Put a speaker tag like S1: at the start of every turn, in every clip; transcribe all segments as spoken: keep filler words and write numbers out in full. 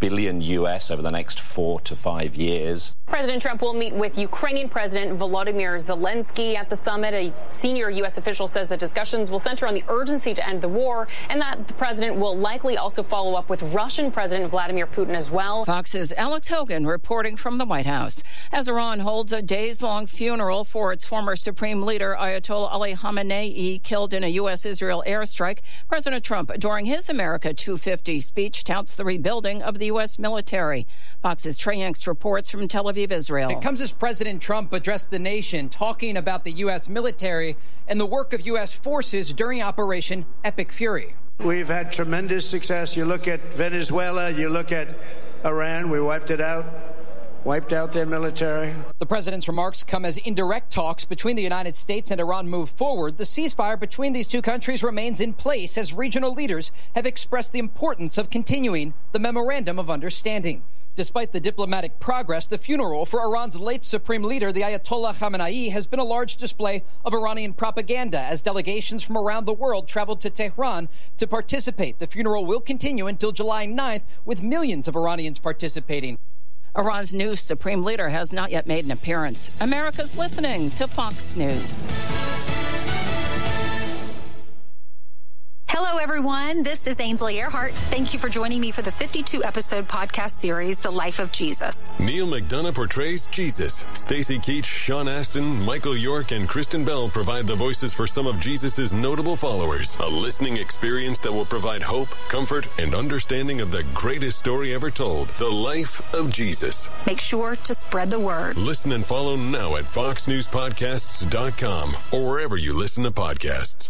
S1: billion U S over the next four to five years.
S2: President Trump will meet with Ukrainian President Volodymyr Zelensky at the summit. A senior U S official says the discussions will center on the urgency to end the war and that the president will likely also follow up with Russian President Vladimir Putin as well.
S3: Fox's Alex Hogan reporting from the White House. As Iran holds a days-long funeral for its former supreme leader, Ayatollah Ali Khamenei, killed in a U S Israel airstrike, President Trump, during his America two fifty speech, touts the rebuilding of the U S military. Fox's Trey Yanks reports from Tel Aviv, Israel.
S4: It comes as President Trump addressed the nation, talking about the U S military and the work of U S forces during Operation Epic Fury.
S5: We've had tremendous success. You look at Venezuela, you look at Iran, we wiped it out. Wiped out their military.
S4: The president's remarks come as indirect talks between the United States and Iran move forward. The ceasefire between these two countries remains in place as regional leaders have expressed the importance of continuing the Memorandum of Understanding. Despite the diplomatic progress, the funeral for Iran's late supreme leader, the Ayatollah Khamenei, has been a large display of Iranian propaganda as delegations from around the world traveled to Tehran to participate. The funeral will continue until July ninth, with millions of Iranians participating.
S3: Iran's new supreme leader has not yet made an appearance. America's listening to Fox News.
S6: Hello, everyone. This is Ainsley Earhart. Thank you for joining me for the fifty-two episode podcast series, The Life of Jesus.
S7: Neil McDonough portrays Jesus. Stacey Keach, Sean Astin, Michael York, and Kristen Bell provide the voices for some of Jesus' notable followers. A listening experience that will provide hope, comfort, and understanding of the greatest story ever told, The Life of Jesus.
S6: Make sure to spread the word.
S7: Listen and follow now at fox news podcasts dot com or wherever you listen to podcasts.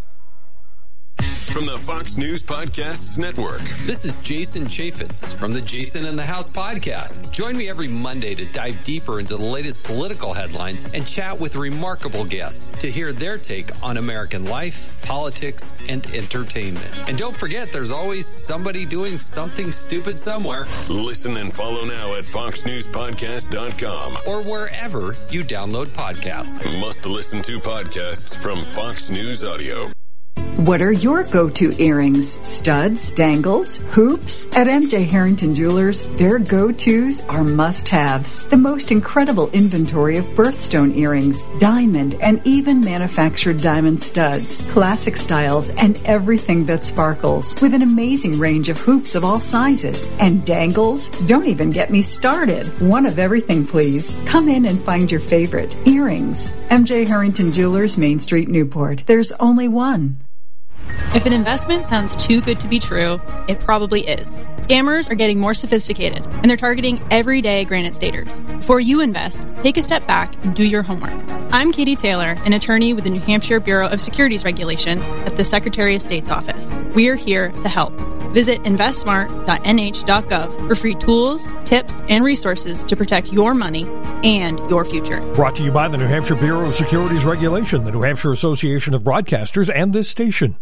S7: From the Fox News Podcasts Network.
S8: This is Jason Chaffetz from the Jason in the House podcast. Join me every Monday to dive deeper into the latest political headlines and chat with remarkable guests to hear their take on American life, politics, and entertainment. And don't forget, there's always somebody doing something stupid somewhere.
S7: Listen and follow now at fox news podcast dot com
S8: or wherever you download podcasts.
S7: Must listen to podcasts from Fox News Audio.
S9: What are your go-to earrings? Studs, dangles, hoops? At M J Harrington Jewelers, their go-tos are must-haves. The most incredible inventory of birthstone earrings, diamond, and even manufactured diamond studs, classic styles, and everything that sparkles, with an amazing range of hoops of all sizes. And dangles? Don't even get me started. One of everything, please. Come in and find your favorite. Earrings. M J Harrington Jewelers, Main Street, Newport. There's only one.
S10: If an investment sounds too good to be true, it probably is. Scammers are getting more sophisticated, and they're targeting everyday Granite Staters. Before you invest, take a step back and do your homework. I'm Katie Taylor, an attorney with the New Hampshire Bureau of Securities Regulation at the Secretary of State's office. We're here to help. Visit invest smart dot n h dot gov for free tools, tips, and resources to protect your money and your future.
S11: Brought to you by the New Hampshire Bureau of Securities Regulation, the New Hampshire Association of Broadcasters, and this station.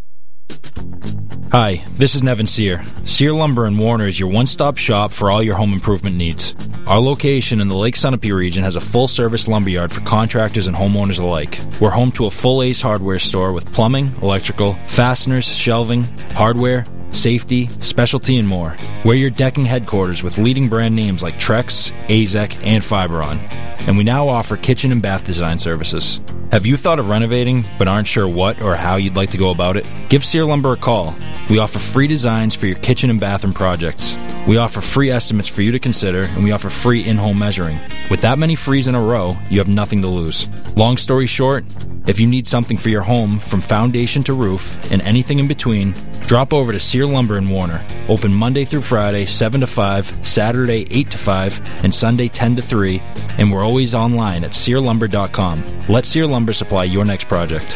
S12: Hi, this is Nevin Sear. Sear Lumber in Warner is your one-stop shop for all your home improvement needs. Our location in the Lake Sunapee region has a full-service lumberyard for contractors and homeowners alike. We're home to a full Ace Hardware store with plumbing, electrical, fasteners, shelving, hardware, safety, specialty, and more. We're your decking headquarters with leading brand names like Trex, A Z E C, and Fiberon. And we now offer kitchen and bath design services. Have you thought of renovating but aren't sure what or how you'd like to go about it? Give Sear Lumber a call. We offer free designs for your kitchen and bathroom projects. We offer free estimates for you to consider, and we offer free in-home measuring. With that many frees in a row, you have nothing to lose. Long story short, if you need something for your home from foundation to roof and anything in between, drop over to Sear Lumber in Warner. Open Monday through Friday, seven to five, Saturday, eight to five, and Sunday, ten to three, and we're always online at sear lumber dot com. Let Sear Lumber supply your next project.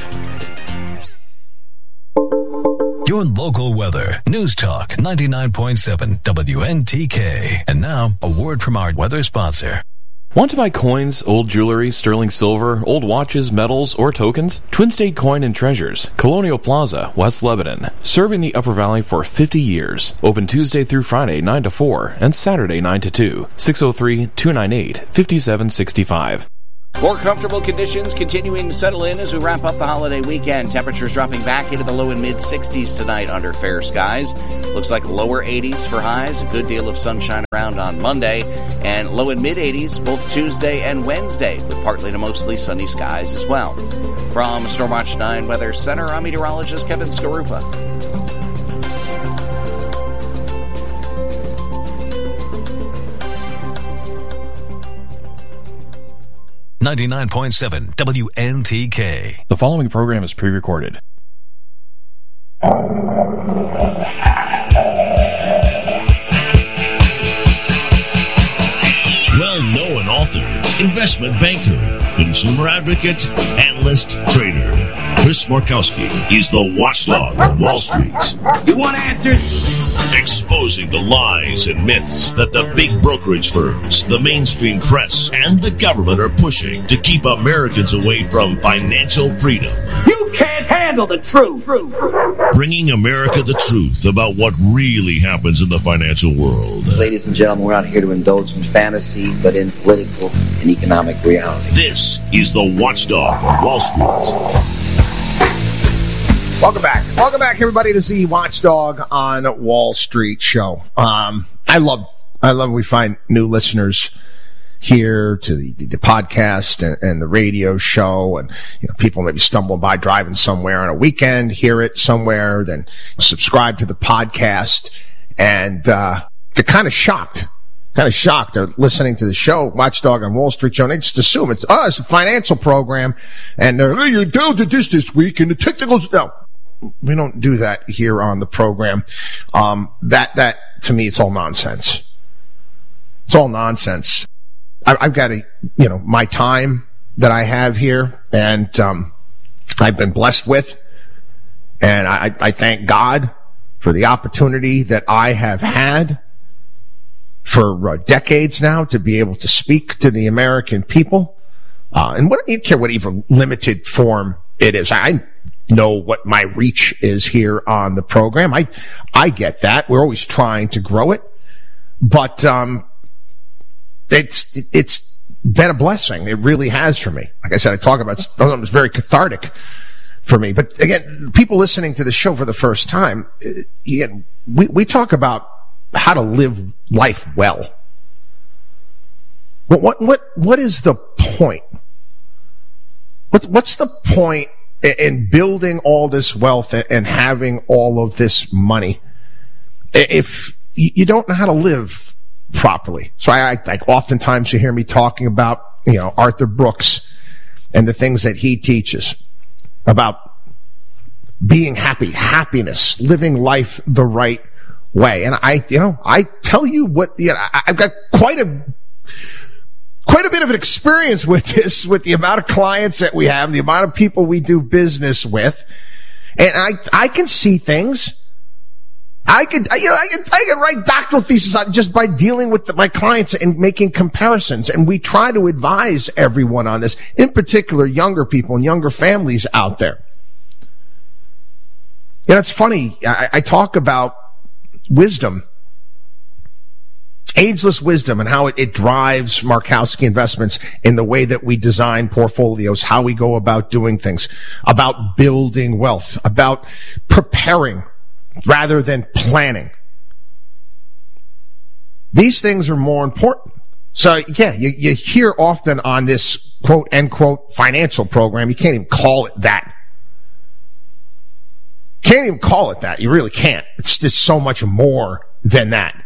S13: Your local weather. News Talk ninety-nine point seven W N T K. And now, a word from our weather sponsor.
S14: Want to buy coins, old jewelry, sterling silver, old watches, medals, or tokens? Twin State Coin and Treasures, Colonial Plaza, West Lebanon. Serving the Upper Valley for fifty years. Open Tuesday through Friday, nine to four, and Saturday, nine to two. six oh three, two nine eight, five seven six five.
S15: More comfortable conditions continuing to settle in as we wrap up the holiday weekend. Temperatures dropping back into the low and mid-sixties tonight under fair skies. Looks like lower eighties for highs. A good deal of sunshine around on Monday. And low and mid-eighties both Tuesday and Wednesday with partly to mostly sunny skies as well. From Stormwatch nine Weather Center, I'm meteorologist Kevin Skarupa.
S13: ninety-nine point seven W N T K.
S14: The following program is pre-recorded.
S16: Well-known author, investment banker, consumer advocate, analyst, trader. Chris Markowski is the watchdog on Wall Street.
S17: You want answers?
S16: Exposing the lies and myths that the big brokerage firms, the mainstream press, and the government are pushing to keep Americans away from financial freedom.
S17: You can't handle the truth.
S16: Bringing America the truth about what really happens in the financial world.
S18: Ladies and gentlemen, we're not here to indulge in fantasy, but in political and economic reality.
S16: This is the Watchdog on Wall Street.
S19: Welcome back. Welcome back, everybody, to the Watchdog on Wall Street show. Um, I love, I love we find new listeners here to the, the, the podcast and, and the radio show, and you know, people maybe stumble by driving somewhere on a weekend, hear it somewhere, then subscribe to the podcast, and uh, they're kind of shocked. Kind of shocked. They're listening to the show, Watchdog on Wall Street show, and they just assume it's, oh, it's a financial program, and they're, hey, you're down to this this week, and the technicals, no. We don't do that here on the program. Um, that, that, to me, it's all nonsense. It's all nonsense. I, I've got a, you know, my time that I have here, and, um, I've been blessed with, and I, I thank God for the opportunity that I have had for uh, decades now to be able to speak to the American people. Uh, and what, I don't care what even limited form it is. I know what my reach is here on the program. I, I get that. We're always trying to grow it, but, um, it's, it's been a blessing. It really has for me. Like I said, I talk about something that's very cathartic for me. But again, people listening to the show for the first time, again, we, we talk about how to live life well. What, what, what, what is the point? What, what's the point in building all this wealth and having all of this money if you don't know how to live properly? So I, I like oftentimes you hear me talking about, you know, Arthur Brooks and the things that he teaches about being happy, happiness, living life the right way. And I, you know, I tell you what, you know, I, I've got quite a Quite a bit of an experience with this, with the amount of clients that we have, the amount of people we do business with. And I, I can see things. I could, you know, I could, I could write doctoral theses on just by dealing with the, my clients and making comparisons. And we try to advise everyone on this, in particular younger people and younger families out there. You know, it's funny. I, I talk about wisdom. Ageless wisdom and how it, it drives Markowski Investments in the way that we design portfolios, how we go about doing things, about building wealth, about preparing rather than planning. These things are more important. So, yeah, you, you hear often on this quote, end quote, financial program, you can't even call it that. Can't even call it that. You really can't. It's just so much more than that.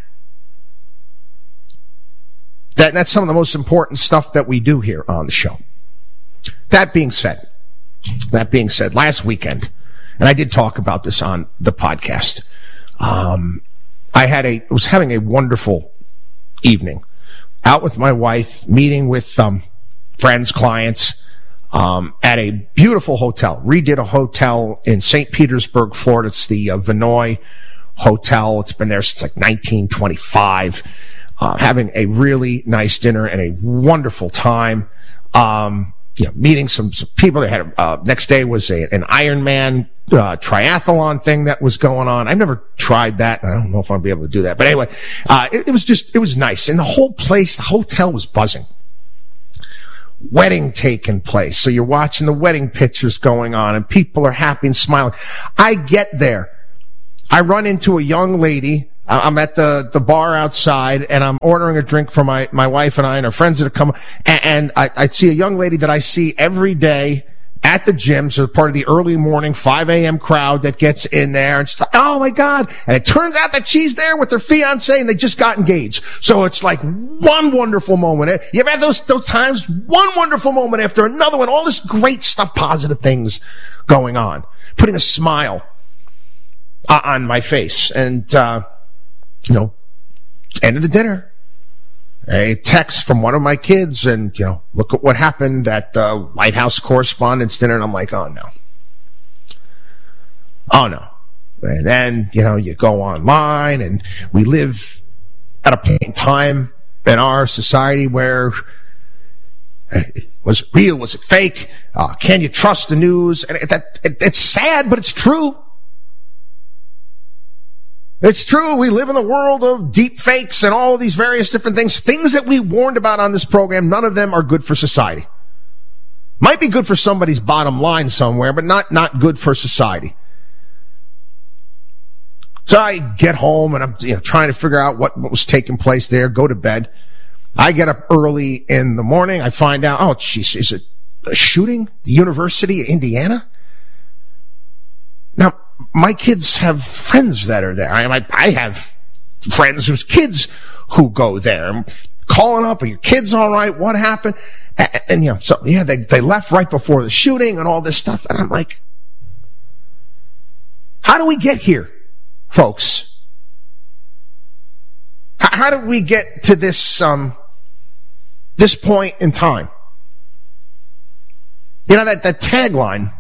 S19: That, that's some of the most important stuff that we do here on the show. That being said, that being said, last weekend, and I did talk about this on the podcast, um, I had a, was having a wonderful evening out with my wife, meeting with, um, friends, clients, um, at a beautiful hotel. Redid a hotel in Saint Petersburg, Florida. It's the uh, Vinoy Hotel. It's been there since like nineteen twenty-five. Uh, having a really nice dinner and a wonderful time. Um, you know, meeting some, some people. They had a, uh, next day was a, an Ironman, uh, triathlon thing that was going on. I've never tried that. I don't know if I'll be able to do that. But anyway, uh, it, it was just, it was nice. And the whole place, the hotel was buzzing. wedding taking place. So you're watching the wedding pictures going on and people are happy and smiling. I get there. I run into a young lady. I'm at the, the bar outside and I'm ordering a drink for my, my wife and I and our friends that have come. And, and I, I see a young lady that I see every day at the gym, so part of the early morning five a.m. crowd that gets in there. And she's like, oh my God. And it turns out that she's there with her fiance and they just got engaged. So it's like one wonderful moment. You ever had those, those times? One wonderful moment after another one. All this great stuff, positive things going on. Putting a smile on my face. And, uh, you know, end of the dinner. A text from one of my kids and, you know, look at what happened at the White House Correspondents' Dinner. And I'm like, oh no. Oh no. And then, you know, you go online and we live at a point in time in our society where was it real? Was it fake? Uh, can you trust the news? And it, that, it, it's sad, but it's true. It's true. We live in the world of deep fakes and all of these various different things. Things that we warned about on this program, none of them are good for society. Might be good for somebody's bottom line somewhere, but not, not good for society. So I get home and I'm you know, trying to figure out what, what was taking place there, go to bed. I get up early in the morning. I find out, oh, geez, is it a shooting? The University of Indiana? Now, my kids have friends that are there. I, I have friends whose kids who go there. I'm calling up, are your kids all right? What happened? And, and you know, so yeah, they, they left right before the shooting and all this stuff. And I'm like, how do we get here, folks? How, how did we get to this, um, this point in time? You know, that, that tagline,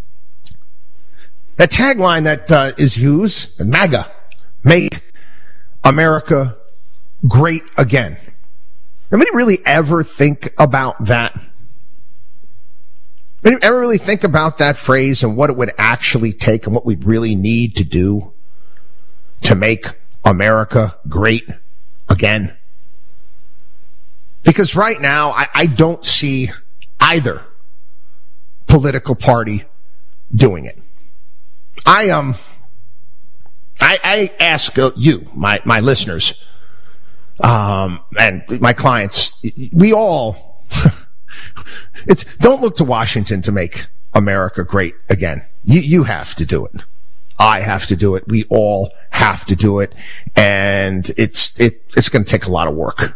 S19: That tagline that uh, is used, MAGA, Make America Great Again. Anybody really ever think about that? Anybody ever really think about that phrase and what it would actually take and what we really need to do to make America great again? Because right now, I, I don't see either political party doing it. I um, I, I ask uh, you, my my listeners, um, and my clients. We all, it's don't look to Washington to make America great again. You you have to do it. I have to do it. We all have to do it, and it's it it's going to take a lot of work.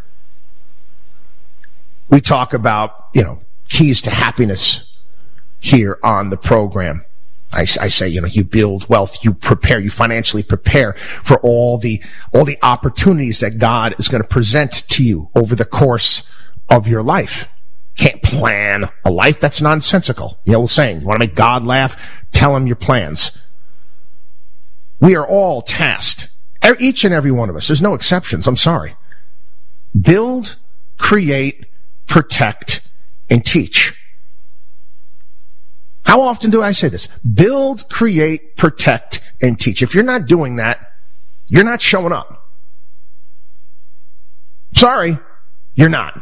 S19: We talk about you know keys to happiness here on the program. I, I say, you know, you build wealth, you prepare, you financially prepare for all the, all the opportunities that God is going to present to you over the course of your life. Can't plan a life. That's nonsensical. You know, we're saying, you want to make God laugh? Tell him your plans. We are all tasked, each and every one of us. There's no exceptions. I'm sorry. Build, create, protect, and teach. How often do I say this? Build, create, protect, and teach. If you're not doing that, you're not showing up. Sorry, you're not.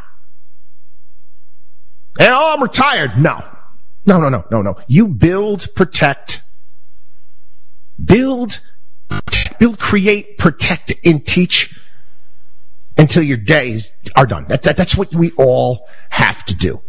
S19: And oh, I'm retired. No. No, no, no, no, no. You build, protect, build, build, create, protect, and teach until your days are done. That, that, that's what we all have to do.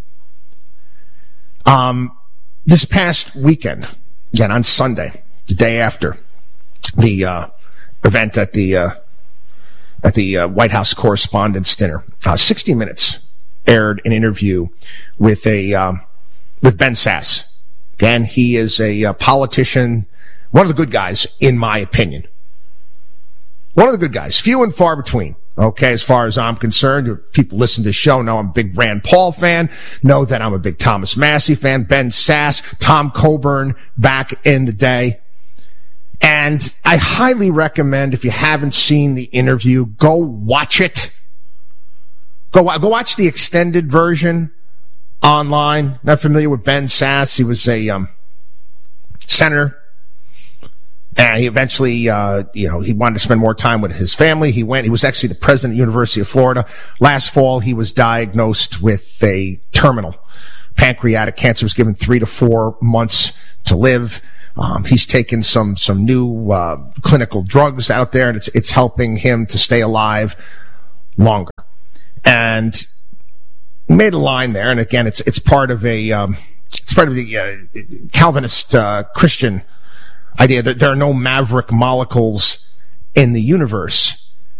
S19: Um, This past weekend, again on Sunday, the day after the uh, event at the uh, at the uh, White House Correspondents' Dinner, uh, sixty minutes aired an interview with a um, with Ben Sasse. Again, he is a uh, politician, one of the good guys, in my opinion. One of the good guys, few and far between. Okay, as far as I'm concerned, people listen to the show know I'm a big Rand Paul fan, know that I'm a big Thomas Massie fan, Ben Sasse, Tom Coburn back in the day. And I highly recommend, if you haven't seen the interview, go watch it. Go, go watch the extended version online. Not familiar with Ben Sasse. He was a um, senator. And he eventually, uh, you know, he wanted to spend more time with his family. He went, he was actually the president of the University of Florida. Last fall, he was diagnosed with a terminal pancreatic cancer, was given three to four months to live. Um, he's taken some some new uh, clinical drugs out there, and it's it's helping him to stay alive longer. And he made a line there, and again, it's it's part of a um, it's part of the uh, Calvinist uh, Christian idea that there are no maverick molecules in the universe.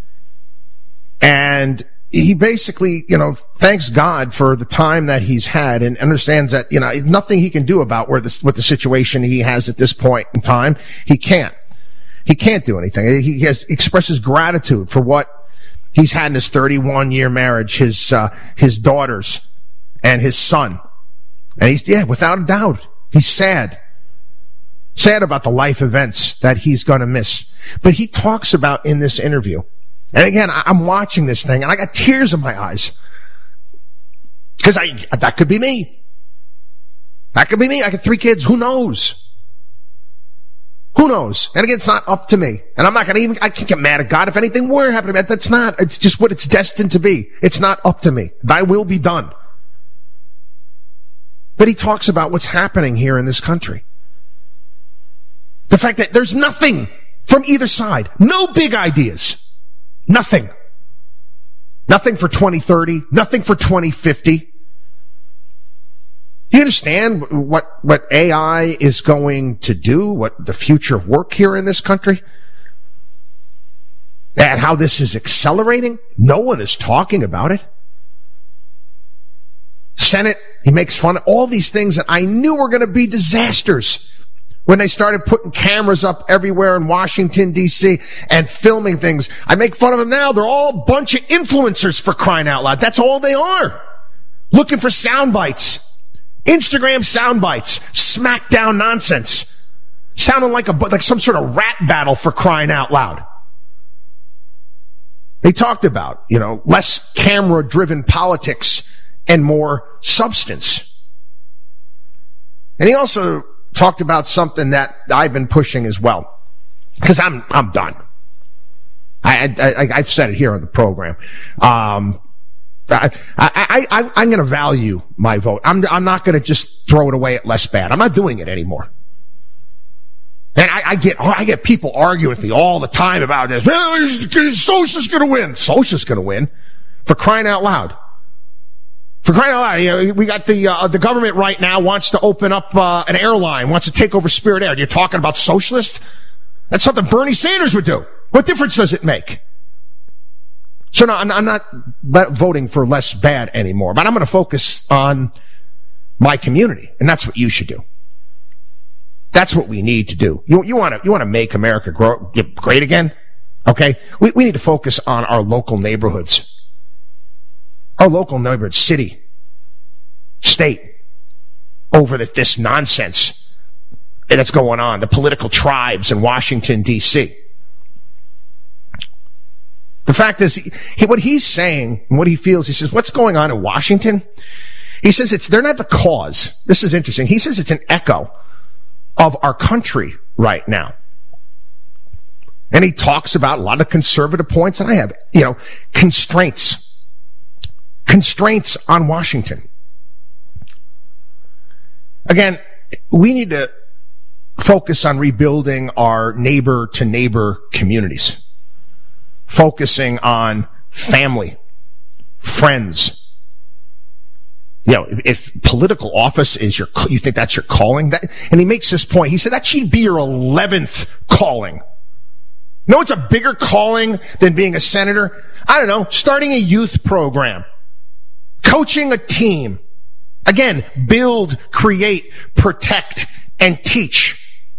S19: And he basically, you know, thanks God for the time that he's had and understands that, you know, nothing he can do about where this, what the situation he has at this point in time. He can't. He can't do anything. He has expresses gratitude for what he's had in his thirty-one year marriage, his, uh, his daughters and his son. And he's, yeah, without a doubt, he's sad. Sad about the life events that he's going to miss. But he talks about in this interview, and again, I'm watching this thing, and I got tears in my eyes. Because I that could be me. That could be me. I got three kids. Who knows? Who knows? And again, it's not up to me. And I'm not going to even, I can't get mad at God if anything were to happen to me. That's not, it's just what it's destined to be. It's not up to me. Thy will be done. But he talks about what's happening here in this country. The fact that there's nothing from either side. No big ideas. Nothing. Nothing for twenty thirty. Nothing for twenty fifty. You understand what, what A I is going to do? What the future of work here in this country? And how this is accelerating? No one is talking about it. Senate, he makes fun of all these things that I knew were going to be disasters. When they started putting cameras up everywhere in Washington, D C and filming things. I make fun of them now. They're all a bunch of influencers, for crying out loud. That's all they are. Looking for sound bites. Instagram sound bites. Smackdown nonsense. Sounding like a, like some sort of rap battle, for crying out loud. They talked about, you know, less camera-driven politics and more substance. And he also talked about something that I've been pushing as well, because I'm I'm done. I, I, I've said it here on the program. Um, I, I, I, I'm going to value my vote. I'm I'm not going to just throw it away at less bad. I'm not doing it anymore. And I, I get I get people arguing with me all the time about this. Well, socialist's going to win. Socialist's going to win, for crying out loud. For crying out loud, you know, we got the uh, the government right now wants to open up uh, an airline, wants to take over Spirit Air. You're talking about socialist? That's something Bernie Sanders would do. What difference does it make? So no, I'm, I'm not voting for less bad anymore, but I'm going to focus on my community, and that's what you should do. That's what we need to do. You you want to you want to make America grow get great again? Okay, we we need to focus on our local neighborhoods. Our local neighborhood, city, state, over the, this nonsense that's going on, the political tribes in Washington, D C The fact is, he, he, what he's saying and what he feels, he says, what's going on in Washington? He says it's they're not the cause. This is interesting. He says it's an echo of our country right now. And he talks about a lot of conservative points, and I have, you know, constraints. Constraints on Washington. Again, we need to focus on rebuilding our neighbor-to-neighbor communities. Focusing on family, friends. You know, if, if political office is your, you think that's your calling? That, and he makes this point. He said that should be your eleventh calling. You know what's a bigger calling than being a senator? I don't know, starting a youth program. Coaching a team. Again, build, create, protect, and teach.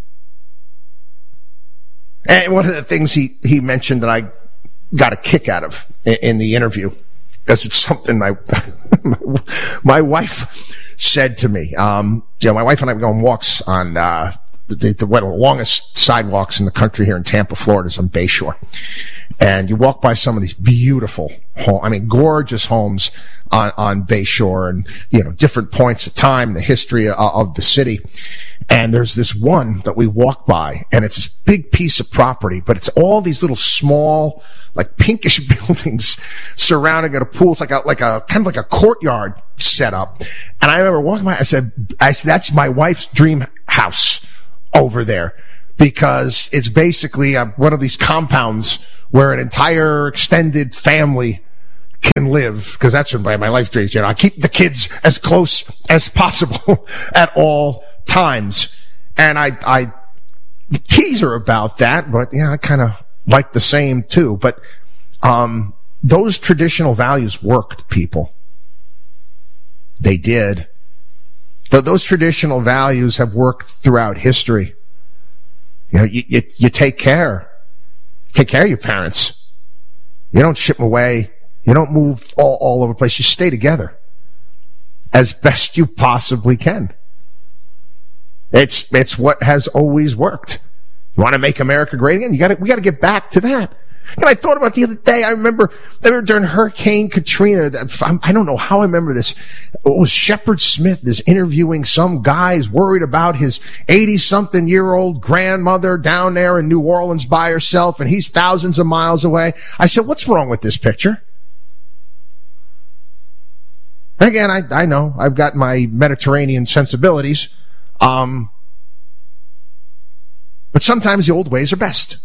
S19: And one of the things he, he mentioned that I got a kick out of in, in the interview, because it's something my, my, my wife said to me. Um, you know, my wife and I were going walks on, uh, the, the, one of the longest sidewalks in the country here in Tampa, Florida, is on Bayshore. And you walk by some of these beautiful home, I mean, gorgeous homes on, on Bayshore, and, you know, different points of time, the history of, of the city. And there's this one that we walk by, and it's this big piece of property, but it's all these little small, like pinkish buildings surrounding a pool. It's like a, like a, kind of like a courtyard set up. And I remember walking by, I said, I said, that's my wife's dream house over there, because it's basically a, one of these compounds where an entire extended family can live, because that's what my, my life dreams. You know, I keep the kids as close as possible at all times. And I, I tease her about that, but yeah, I kind of like the same too. But, um, those traditional values worked, people. They did. But those traditional values have worked throughout history. You know, you, you, you take care. Take care of your parents. You don't ship them away. You don't move all, all over the place. You stay together as best you possibly can. It's, it's what has always worked. You want to make America great again? You got to, we got to get back to that. And I thought about the other day, I remember, I remember during Hurricane Katrina, I don't know how I remember this. It was Shepard Smith is interviewing some guy who's worried about his eighty-something-year-old grandmother down there in New Orleans by herself, and he's thousands of miles away. I said, what's wrong with this picture? Again, I, I know, I've got my Mediterranean sensibilities, um, but sometimes the old ways are best.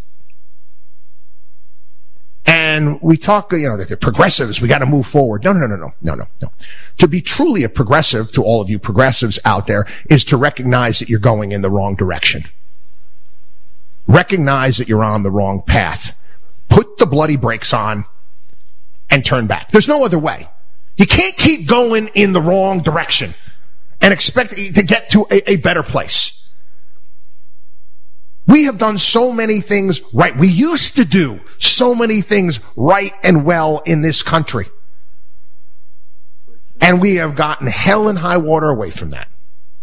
S19: And we talk, you know, that the progressives, we got to move forward. No, no, no, no, no, no, no. To be truly a progressive, to all of you progressives out there, is to recognize that you're going in the wrong direction. Recognize that you're on the wrong path. Put the bloody brakes on and turn back. There's no other way. You can't keep going in the wrong direction and expect to get to a, a better place. We have done so many things right. We used to do so many things right and well in this country. And we have gotten hell and high water away from that.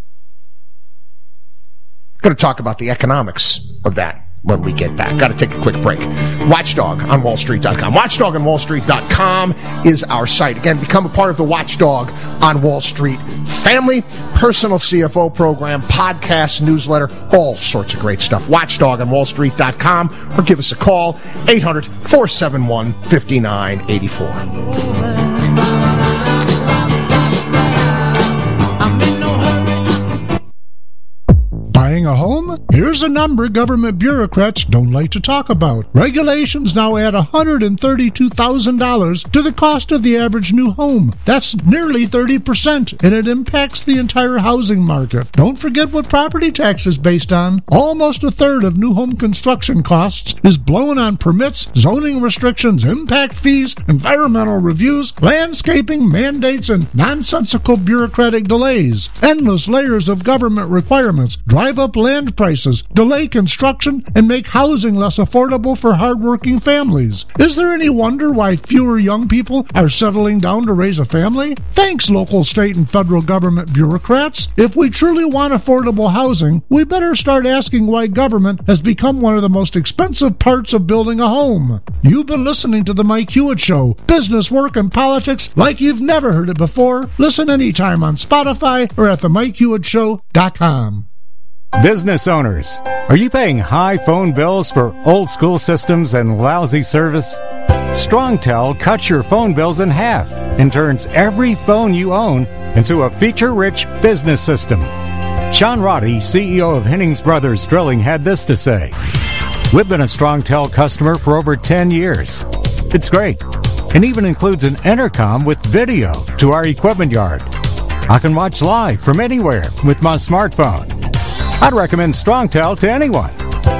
S19: I'm going to talk about the economics of that when we get back. Got to take a quick break. Watchdog on wall street dot com. watchdog on wall street dot com is our site. Again, become a part of the Watchdog on Wall Street family. Personal C F O program, podcast, newsletter, all sorts of great stuff. watchdog on wall street dot com, or give us a call, eight hundred, four seven one, five nine eight four.
S20: Buying a home? Here's a number government bureaucrats don't like to talk about. Regulations now add one hundred thirty-two thousand dollars to the cost of the average new home. That's nearly thirty percent, and it impacts the entire housing market. Don't forget what property tax is based on. Almost a third of new home construction costs is blown on permits, zoning restrictions, impact fees, environmental reviews, landscaping mandates, and nonsensical bureaucratic delays. Endless layers of government requirements drive up land prices, delay construction, and make housing less affordable for hardworking families. Is there any wonder why fewer young people are settling down to raise a family? Thanks, local, state, and federal government bureaucrats. If we truly want affordable housing, we better start asking why government has become one of the most expensive parts of building a home. You've been listening to The Mike Hewitt Show, business, work, and politics like you've never heard it before. Listen anytime on Spotify or at the mike hewitt show dot com.
S21: Business owners, are you paying high phone bills for old school systems and lousy service? StrongTel cuts your phone bills in half and turns every phone you own into a feature-rich business system. Sean Roddy, C E O of Hennings Brothers Drilling, had this to say: "We've been a StrongTel customer for over ten years. It's great, and even includes an intercom with video to our equipment yard. I can watch live from anywhere with my smartphone. I'd recommend StrongTel to anyone.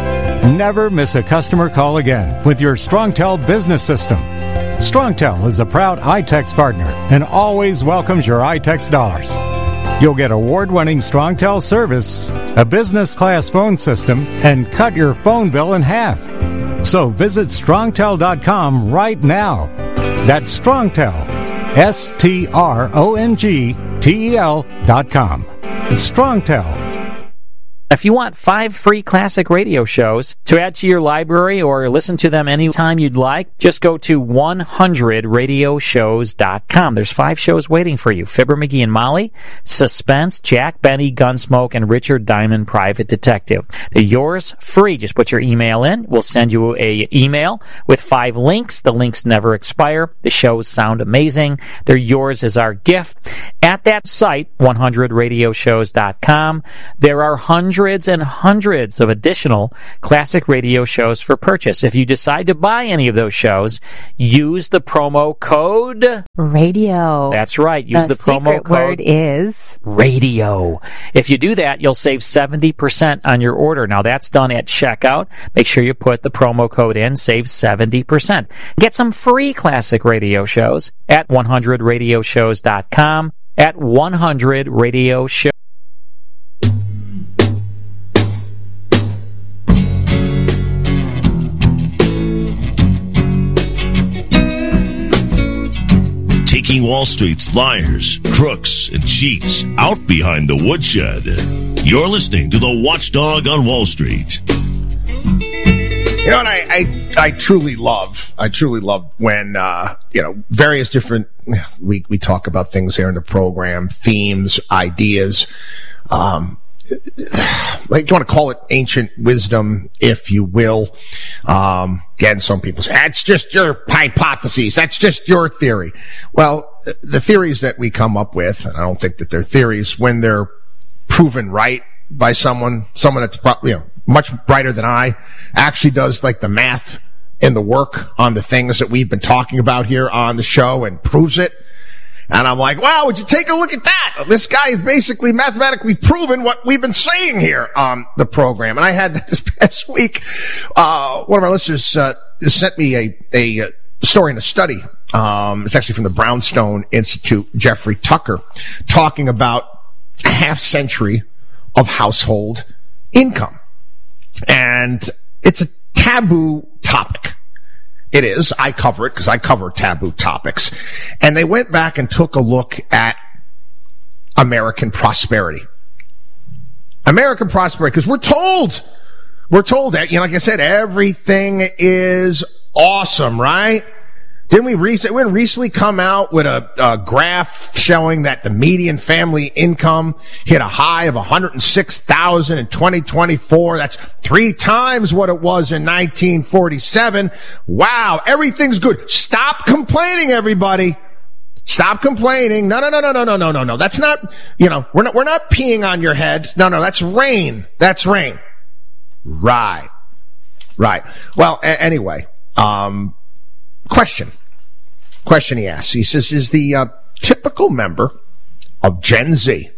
S21: Never miss a customer call again with your StrongTel business system. StrongTel is a proud iTex partner and always welcomes your iTex dollars. You'll get award-winning StrongTel service, a business-class phone system, and cut your phone bill in half. So visit strongtel dot com right now. That's StrongTel, S T R O N G T E L dot com. StrongTel.
S1: If you want five free classic radio shows to add to your library or listen to them anytime you'd like, just go to one hundred radio shows dot com. There's five shows waiting for you. Fibber, McGee and Molly, Suspense, Jack Benny, Gunsmoke, and Richard Diamond, Private Detective. They're yours free. Just put your email in. We'll send you a email with five links. The links never expire. The shows sound amazing. They're yours as our gift. At that site, one hundred radio shows dot com, there are hundreds Hundreds and hundreds of additional classic radio shows for purchase. If you decide to buy any of those shows, use the promo code
S22: radio.
S1: That's right. Use
S22: the,
S1: the promo
S22: secret
S1: code
S22: word is
S1: radio. If you do that, you'll save seventy percent on your order. Now that's done at checkout. Make sure you put the promo code in, save seventy percent. Get some free classic radio shows at one hundred radio shows dot com, at one hundred radio shows.
S16: Taking Wall Street's liars, crooks, and cheats out behind the woodshed. You're listening to the Watchdog on Wall Street.
S19: You know what I, I, I truly love? I truly love when, uh, you know, various different, we, we talk about things here in the program, themes, ideas, um, like you want to call it ancient wisdom, if you will. Um, again, some people say, that's just your hypotheses. That's just your theory. Well, the theories that we come up with, and I don't think that they're theories, when they're proven right by someone, someone that's, you know, much brighter than I, actually does like the math and the work on the things that we've been talking about here on the show and proves it. And I'm like, wow, would you take a look at that? This guy has basically mathematically proven what we've been saying here on the program. And I had that this past week. Uh, one of our listeners, uh, sent me a, a story in a study. Um, it's actually from the Brownstone Institute, Jeffrey Tucker, talking about a half century of household income. And it's a taboo topic. It is. I cover it because I cover taboo topics. And they went back and took a look at American prosperity. American prosperity, because we're told, we're told that, you know, like I said, everything is awesome, right? Didn't we recently, we recently come out with a, a graph showing that the median family income hit a high of one hundred six thousand dollars in twenty twenty-four. That's three times what it was in nineteen forty-seven. Wow, everything's good. Stop complaining, everybody. Stop complaining. No, no, no, no, no, no, no, no, no. That's not, you know, we're not, we're not peeing on your head. No, no, that's rain. That's rain. Right. Right. Well, a- anyway, um, Question. Question he asks. He says, is the uh, typical member of Gen Z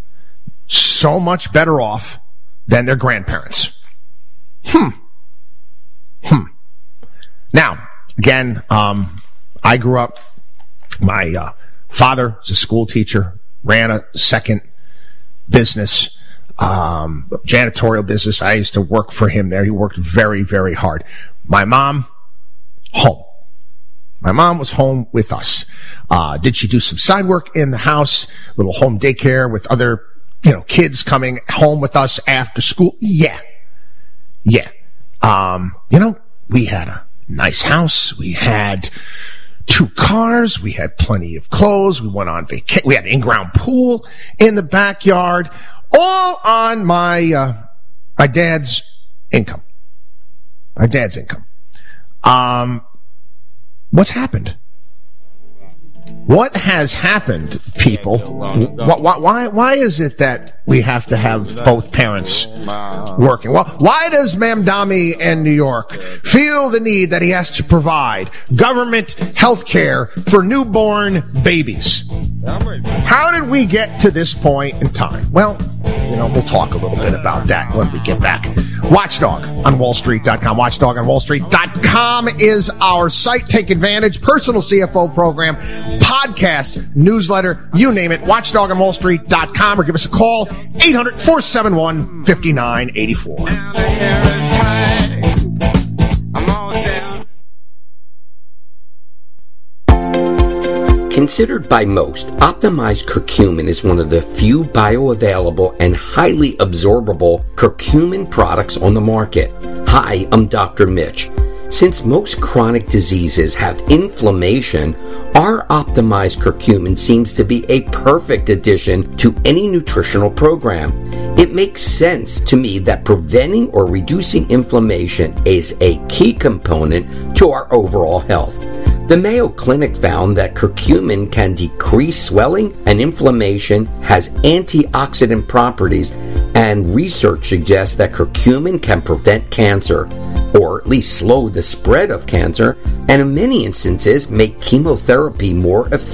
S19: so much better off than their grandparents? Hmm. Hmm. Now, again, um, I grew up, my uh, father was a school teacher, ran a second business, um, janitorial business. I used to work for him there. He worked very, very hard. My mom, home. My mom was home with us. Uh, did she do some side work in the house? Little home daycare with other, you know, kids coming home with us after school? Yeah. Yeah. Um, you know, we had a nice house. We had two cars. We had plenty of clothes. We went on vacation. We had an in-ground pool in the backyard, all on my, uh, my dad's income. My dad's income. Um, What's happened? What has happened, people? Why, why, why is it that we have to have both parents working? Well, why does Mamdani in New York feel the need that he has to provide government health care for newborn babies? How did we get to this point in time? Well, you know, we'll talk a little bit about that when we get back. Watchdog on Wall Street dot com. Watchdog on Wall Street dot com is our site. Take advantage. Personal C F O program, podcast, newsletter, you name it. Watchdog on Wall Street dot com or give us a call, eight hundred, four seven one, five nine eight four.
S2: Considered by most, optimized curcumin is one of the few bioavailable and highly absorbable curcumin products on the market. Hi, I'm Doctor Mitch. Since most chronic diseases have inflammation, our optimized curcumin seems to be a perfect addition to any nutritional program. It makes sense to me that preventing or reducing inflammation is a key component to our overall health. The Mayo Clinic found that curcumin can decrease swelling and inflammation, has antioxidant properties, and research suggests that curcumin can prevent cancer, or at least slow the spread of cancer, and in many instances make chemotherapy more effective.